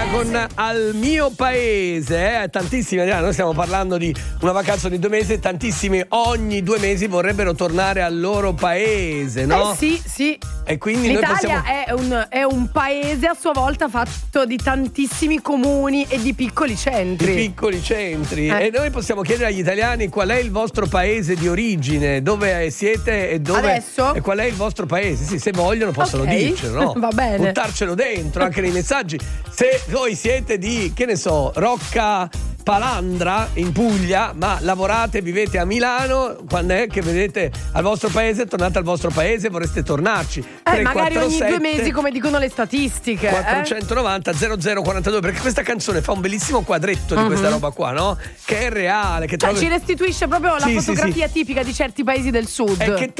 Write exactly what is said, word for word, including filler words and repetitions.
con Al mio paese, eh? Tantissimi, noi stiamo parlando di una vacanza di due mesi, tantissimi ogni due mesi vorrebbero tornare al loro paese, no? Eh sì, sì. E quindi l'Italia noi possiamo... è, un, è un paese a sua volta fatto di tantissimi comuni e di piccoli centri. Di piccoli centri. Eh. E noi possiamo chiedere agli italiani qual è il vostro paese di origine, dove siete e dove... Adesso? E qual è il vostro paese? Sì, se vogliono possono Okay. dircelo, no? Va bene. Buttarcelo dentro anche nei messaggi. Se voi siete di, che ne so, Rocca Palandra in Puglia, ma lavorate e vivete a Milano, quando è che vedete al vostro paese, tornate al vostro paese, vorreste tornarci? Eh, magari ogni due mesi, come dicono le statistiche. quattrocentonovanta zero zero quarantadue, perché questa canzone fa un bellissimo quadretto di uh-huh. questa roba qua, no? Che è reale, che cioè trovi... ci restituisce proprio la sì, fotografia sì, sì. tipica di certi paesi del sud. È che